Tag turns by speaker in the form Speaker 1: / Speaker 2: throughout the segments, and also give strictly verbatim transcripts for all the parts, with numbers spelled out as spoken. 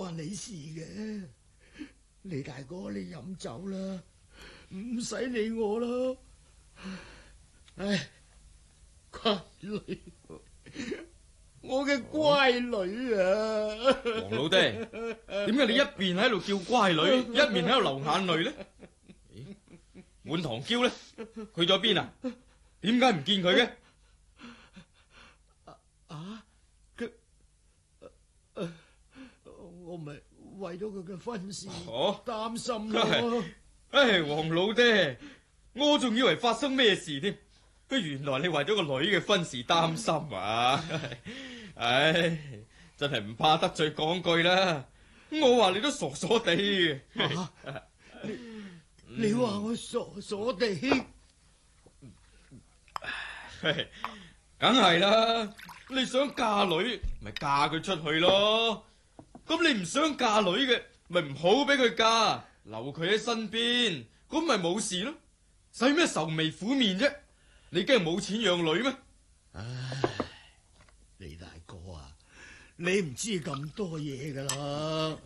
Speaker 1: 關你事嘅。李大哥，你飲酒啦，唔使理我啦。唉，乖女，我嘅乖女啊！
Speaker 2: 黃老爹，點解你一邊喺度叫乖女，一面喺度流眼淚呢？滿堂嬌呢？去咗邊啊？點解唔見佢嘅？
Speaker 1: 啊，佢，呃、我咪為咗佢嘅婚事擔心咯。
Speaker 2: 唉，黃老爹，我仲以為發生咩事添，原來你為咗個女嘅婚事擔心啊！唉，真係唔怕得罪講句啦，我話你都傻傻地嘅。
Speaker 1: 啊、你你話我傻傻地？
Speaker 2: 梗係啦，你想嫁女咪嫁佢出去咯，咁你唔想嫁女嘅咪唔好俾佢嫁，留佢喺身邊，咁咪冇事咯，使咩愁眉苦面啫？你驚冇錢養女咩？
Speaker 1: 唉，李大哥啊，你唔知咁多嘢噶啦。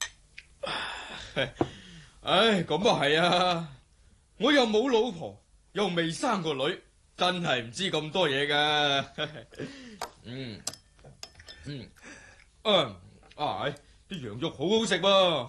Speaker 2: 唉，咁啊係啊，我又冇老婆，又未生個女，真係唔知咁多嘢噶。嗯嗯，啊啊，啲羊肉好好食噃。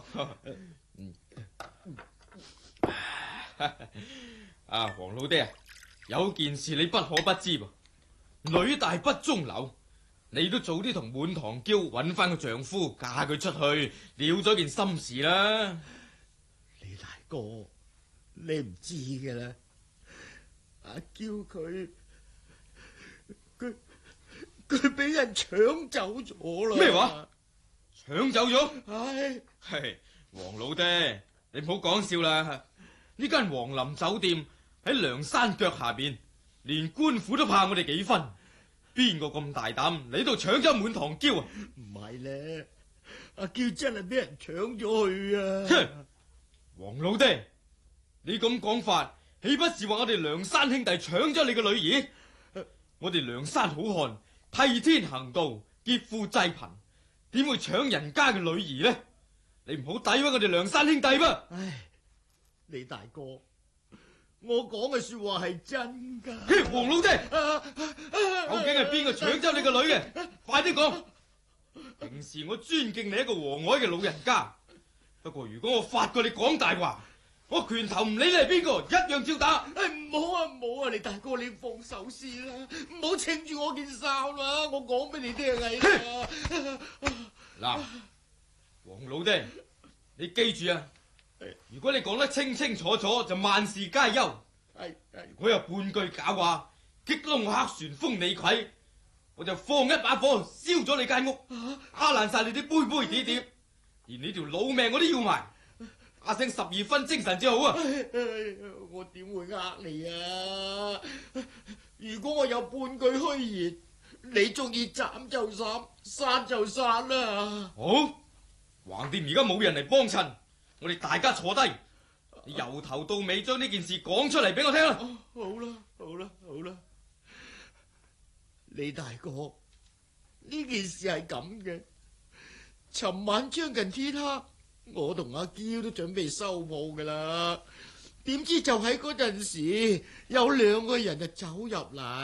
Speaker 2: 啊，黃老爹，有件事你不可不知噃，女大不中留，你都早啲同滿堂嬌搵翻個丈夫，嫁佢出去，了咗件心事啦。
Speaker 1: 李大哥，你唔知嘅啦，阿嬌佢佢佢俾人搶走咗啦。
Speaker 2: 咩話？搶走咗？
Speaker 1: 唉，
Speaker 2: 係黃老爹，你唔好講笑啦！呢間皇林酒店喺梁山腳下邊，連官府都怕我哋幾分。邊個咁大膽嚟度搶咗滿堂嬌啊？
Speaker 1: 唔係咧，阿嬌真係俾人搶咗去啊！
Speaker 2: 哼，黃老爹，你咁講法，豈不是話我哋梁山兄弟搶咗你個女兒？我哋梁山好漢替天行道，劫富濟貧，點會搶人家嘅女兒呢？你唔好詆毀我哋梁山兄弟噃！
Speaker 1: 唉，李大哥，我講嘅說話係真噶。
Speaker 2: 黃老爹，究竟係邊個搶走你個女嘅？快啲講！平時我尊敬你一個和藹嘅老人家，不過如果我發覺你講大話，我拳頭唔理你係邊個，一樣照打。
Speaker 1: 唉，唔好啊，唔好啊，李大哥，你放手先啦，唔好扯住我件衫啦，我講俾你聽啊！
Speaker 2: 嗱，黃老爹，你記住啊！如果你講得清清楚楚，就萬事皆休。
Speaker 1: 係係，
Speaker 2: 如果有半句假話，激窿黑旋風李逵，我就放一把火燒咗你間屋，打爛晒你啲杯杯碟碟，連你條老命我都要埋。打醒十二分精神至好啊！
Speaker 1: 我點會呃你啊？如果我有半句虛言，你中意斬就斬，殺就殺啦。
Speaker 2: 好，橫掂而家冇人嚟幫襯，我哋大家坐低，你由頭到尾將呢件事講出嚟俾我聽啦。
Speaker 1: 好啦，好啦，好啦，李大哥，呢件事係咁嘅。尋晚將近天黑，我同阿嬌都準備收鋪噶啦，點知就喺嗰陣時，有兩個人就走入嚟。